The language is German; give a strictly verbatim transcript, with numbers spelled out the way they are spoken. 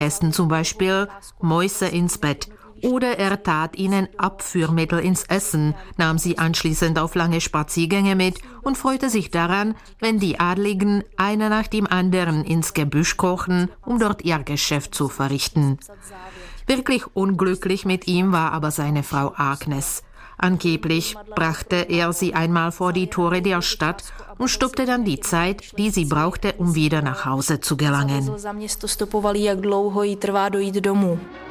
Gästen zum Beispiel Mäuse ins Bett oder er tat ihnen Abführmittel ins Essen, nahm sie anschließend auf lange Spaziergänge mit und freute sich daran, wenn die Adligen einer nach dem anderen ins Gebüsch krochen, um dort ihr Geschäft zu verrichten. Wirklich unglücklich mit ihm war aber seine Frau Agnes. Angeblich brachte er sie einmal vor die Tore der Stadt und stoppte dann die Zeit, die sie brauchte, um wieder nach Hause zu gelangen.